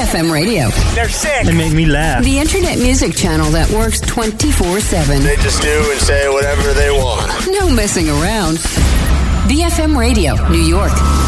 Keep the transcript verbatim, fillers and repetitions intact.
F M radio. They're sick. They make me laugh. The internet music channel that works twenty-four seven. They just do and say whatever they want. No messing around. B F M Radio, New York.